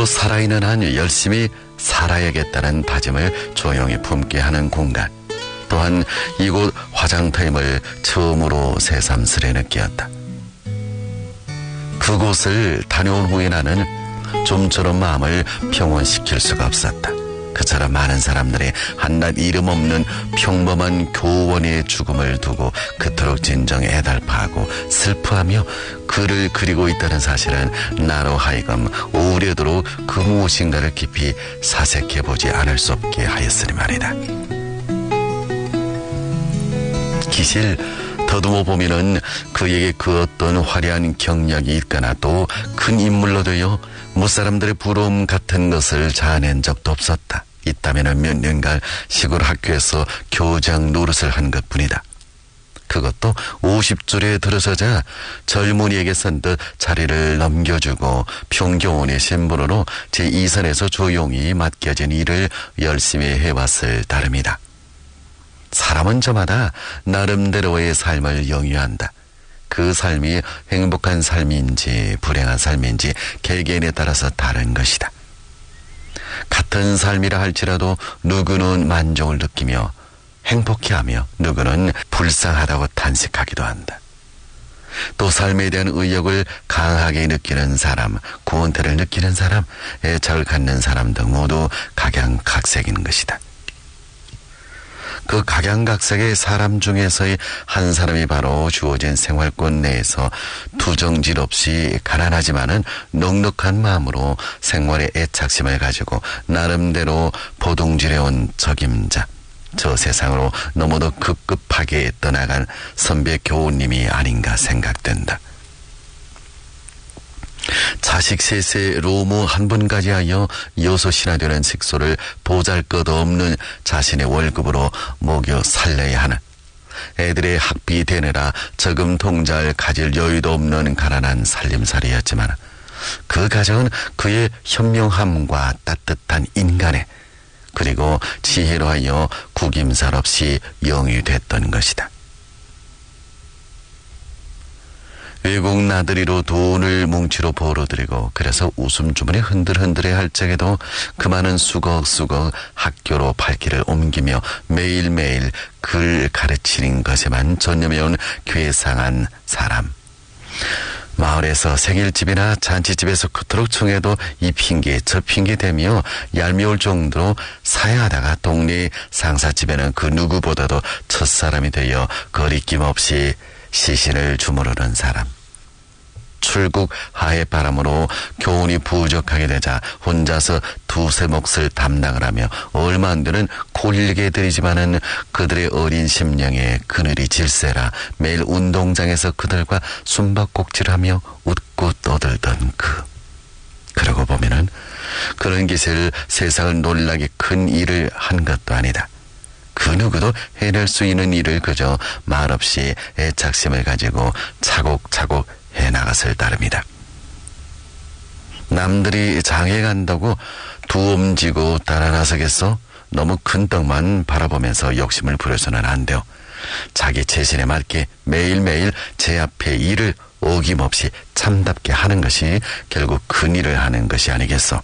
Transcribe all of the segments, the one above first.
살아있는 한 열심히 살아야겠다는 다짐을 조용히 품게 하는 공간. 또한 이곳 화장터임을 처음으로 새삼스레 느꼈다. 그곳을 다녀온 후에 나는 좀처럼 마음을 평온시킬 수가 없었다. 그처럼 많은 사람들이 한낱 이름 없는 평범한 교원의 죽음을 두고 그토록 진정에 애달파하고 슬퍼하며 글을 그리고 있다는 사실은 나로 하여금 오래도록 그 무엇인가를 깊이 사색해보지 않을 수 없게 하였으니 말이다. 기실 더듬어 보면은 그에게 그 어떤 화려한 경력이 있거나 또 큰 인물로 되어 무사람들의 부러움 같은 것을 자아낸 적도 없었다. 있다면은 몇 년간 시골 학교에서 교장 노릇을 한 것뿐이다. 그것도 50줄에 들어서자 젊은이에게 선뜻 자리를 넘겨주고 평교원의 신분으로 제2선에서 조용히 맡겨진 일을 열심히 해왔을 따름이다. 사람은 저마다 나름대로의 삶을 영위한다. 그 삶이 행복한 삶인지 불행한 삶인지 개개인에 따라서 다른 것이다. 같은 삶이라 할지라도 누구는 만족을 느끼며 행복해하며 누구는 불쌍하다고 탄식하기도 한다. 또 삶에 대한 의욕을 강하게 느끼는 사람, 구원태를 느끼는 사람, 애착을 갖는 사람 등 모두 각양각색인 것이다. 그 각양각색의 사람 중에서의 한 사람이 바로 주어진 생활권 내에서 투정질 없이 가난하지만은 넉넉한 마음으로 생활의 애착심을 가지고 나름대로 보동질해온 적임자, 저 세상으로 너무도 급급하게 떠나간 선배 교우님이 아닌가 생각된다. 자식 셋에 로모 한 분까지 하여 6이나 되는 식소를 보잘것없는 자신의 월급으로 먹여 살려야 하는, 애들의 학비 대느라 저금 통장을 가질 여유도 없는 가난한 살림살이였지만 그 가정은 그의 현명함과 따뜻한 인간에 그리고 지혜로 하여 구김살 없이 영위됐던 것이다. 외국 나들이로 돈을 뭉치로 벌어들이고 그래서 웃음 주머니 흔들흔들해 할 적에도 그 많은 수걱수걱 학교로 발길을 옮기며 매일매일 글 가르치는 것에만 전념해온 괴상한 사람. 마을에서 생일집이나 잔치집에서 그토록 청해도 이 핑계 저 핑계 대며 얄미울 정도로 사양하다가 동네 상사집에는 그 누구보다도 첫사람이 되어 거리낌 없이 시신을 주무르는 사람. 출국 하해 바람으로 교훈이 부족하게 되자 혼자서 두세 몫을 담당을 하며 얼마 안 되는 콜리게 들이지만은 그들의 어린 심령에 그늘이 질세라 매일 운동장에서 그들과 숨바꼭질하며 웃고 떠들던 그러고 보면은 그런 기세를 세상을 놀라게 큰 일을 한 것도 아니다. 그 누구도 해낼 수 있는 일을 그저 말없이 애착심을 가지고 차곡차곡 해나갔을 따름이다. 남들이 장에 간다고 두엄지고 따라 나서겠어? 너무 큰 떡만 바라보면서 욕심을 부려서는 안 돼요. 자기 체신에 맞게 매일매일 제 앞에 일을 어김없이 참답게 하는 것이 결국 큰 일을 하는 것이 아니겠어?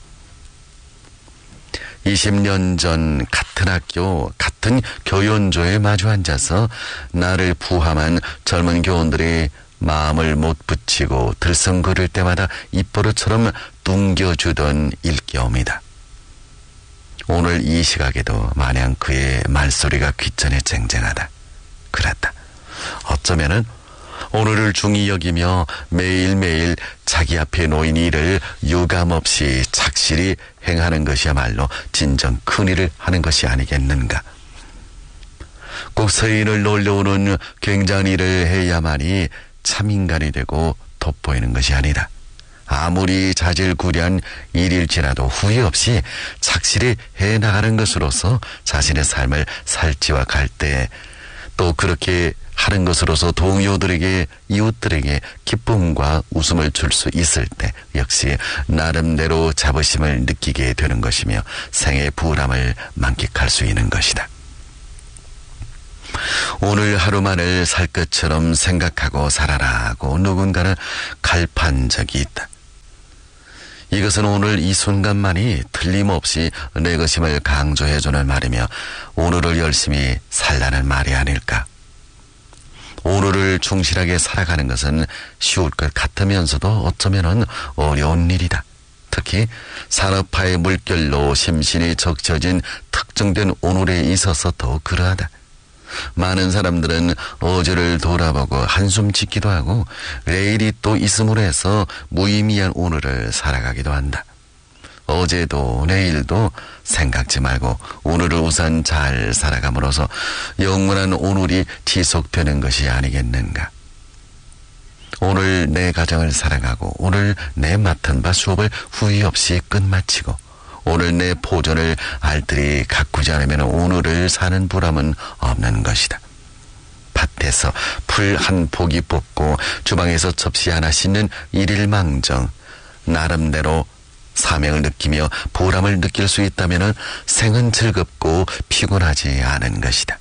20년 전 같은 학교 같은 교연조에 마주 앉아서 나를 부함한 젊은 교원들이 마음을 못 붙이고 들썩거릴 때마다 입버릇처럼 뚱겨주던 일경이다. 오늘 이 시각에도 마냥 그의 말소리가 귓전에 쟁쟁하다. 그랬다. 어쩌면은 오늘을 중히 여기며 매일매일 자기 앞에 놓인 일을 유감없이 착실히 행하는 것이야말로 진정 큰일을 하는 것이 아니겠는가. 꼭 서인을 놀려오는 굉장한 일을 해야만이 참인간이 되고 돋보이는 것이 아니다. 아무리 자질구레한 일일지라도 후회 없이 착실히 해나가는 것으로서 자신의 삶을 살찌와 갈 때 또 그렇게 하는 것으로서 동료들에게 이웃들에게 기쁨과 웃음을 줄 수 있을 때 역시 나름대로 자부심을 느끼게 되는 것이며 생의 부람을 만끽할 수 있는 것이다. 오늘 하루만을 살 것처럼 생각하고 살아라고 누군가는 갈판 적이 있다. 이것은 오늘 이 순간만이 틀림없이 내 것임을 강조해주는 말이며 오늘을 열심히 살라는 말이 아닐까. 오늘을 충실하게 살아가는 것은 쉬울 것 같으면서도 어쩌면 어려운 일이다. 특히 산업화의 물결로 심신이 적셔진 특정된 오늘에 있어서 더 그러하다. 많은 사람들은 어제를 돌아보고 한숨 짓기도 하고 내일이 또 있음으로 해서 무의미한 오늘을 살아가기도 한다. 어제도 내일도 생각지 말고 오늘을 우선 잘 살아감으로써 영원한 오늘이 지속되는 것이 아니겠는가. 오늘 내 가정을 살아가고 오늘 내 맡은 바 수업을 후회 없이 끝마치고 오늘 내 포전을 알뜰히 가꾸지 않으면 오늘을 사는 보람은 없는 것이다. 밭에서 풀 한 포기 뽑고 주방에서 접시 하나 씻는 일일망정 나름대로 사명을 느끼며 보람을 느낄 수 있다면 생은 즐겁고 피곤하지 않은 것이다.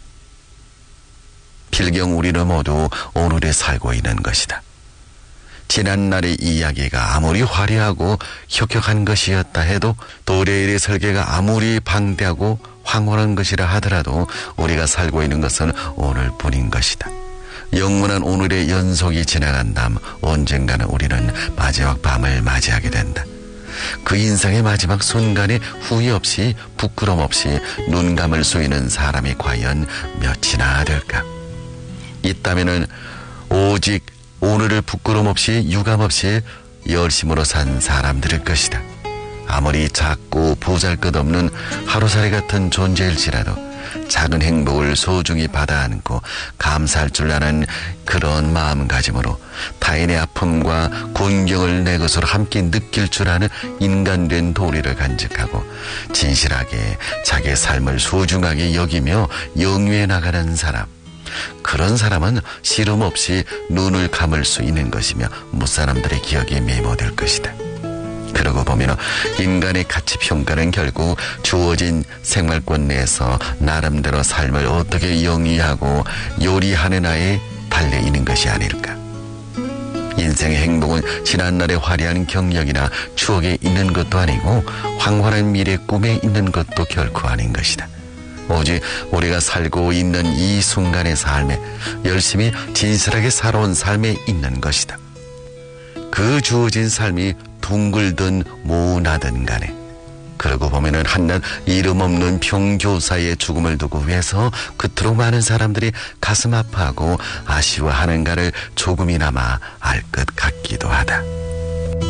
필경 우리는 모두 오늘에 살고 있는 것이다. 지난날의 이야기가 아무리 화려하고 혁혁한 것이었다 해도 또 내일의 설계가 아무리 방대하고 황홀한 것이라 하더라도 우리가 살고 있는 것은 오늘뿐인 것이다. 영원한 오늘의 연속이 지나간 다음 언젠가는 우리는 마지막 밤을 맞이하게 된다. 그 인생의 마지막 순간에 후회 없이 부끄럼 없이 눈 감을 수 있는 사람이 과연 몇이나 될까? 있다면은 오직 오늘을 부끄럼 없이 유감 없이 열심으로 산 사람들일 것이다. 아무리 작고 보잘것없는 하루살이 같은 존재일지라도 작은 행복을 소중히 받아 안고 감사할 줄 아는 그런 마음가짐으로 타인의 아픔과 곤경을 내 것으로 함께 느낄 줄 아는 인간된 도리를 간직하고 진실하게 자기의 삶을 소중하게 여기며 영위해 나가는 사람, 그런 사람은 시름 없이 눈을 감을 수 있는 것이며 무사람들의 기억에 메모될 것이다. 그러고 보면 인간의 가치 평가는 결국 주어진 생활권 내에서 나름대로 삶을 어떻게 영위하고 요리하느냐에 달려 있는 것이 아닐까. 인생의 행복은 지난날의 화려한 경력이나 추억에 있는 것도 아니고 황홀한 미래 꿈에 있는 것도 결코 아닌 것이다. 오직 우리가 살고 있는 이 순간의 삶에 열심히 진실하게 살아온 삶에 있는 것이다. 그 주어진 삶이 둥글든 모나든 간에 그러고 보면은 한낱 이름 없는 평교사의 죽음을 두고 위해서 그토록 많은 사람들이 가슴 아파하고 아쉬워하는가를 조금이나마 알 것 같기도 하다.